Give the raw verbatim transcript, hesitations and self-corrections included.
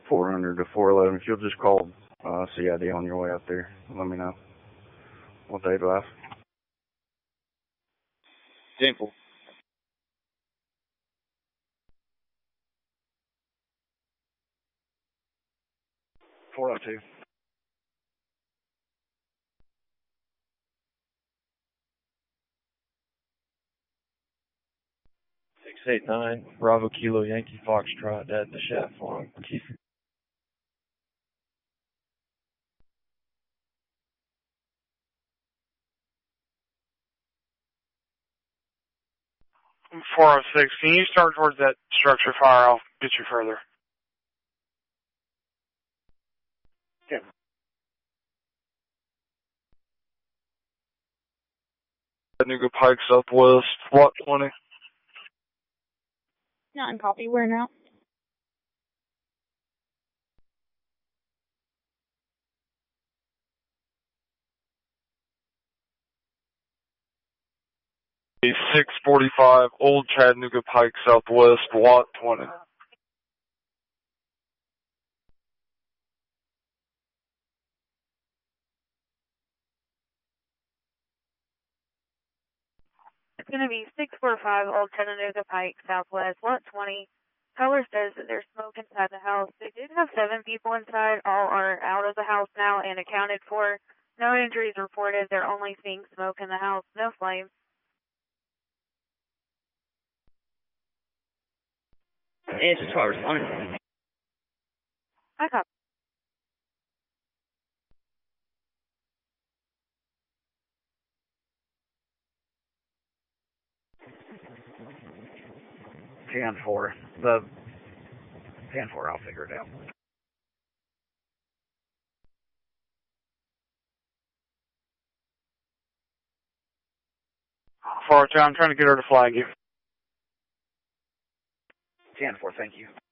four hundred to four eleven. If you'll just call uh, C I D on your way up there, let me know what they advise. Simple. four oh two. six eight nine, Bravo Kilo Yankee Foxtrot at the Chat Farm. four oh six, can you start towards that structure fire? I'll get you further. Yeah. Chattanooga Pike Southwest, Lot twenty. Not in copy, where now? six forty-five, Old Chattanooga Pike Southwest, Lot twenty. It's going to be six forty-five, Old Chattanooga Pike Southwest, Lot twenty. Caller says that there's smoke inside the house. They did have seven people inside. All are out of the house now and accounted for. No injuries reported. They're only seeing smoke in the house. No flames. Answer to our responding. I copy. ten four. The ten four, I'll figure it out. four oh two, I'm trying to get her to flag you. ten four, thank you.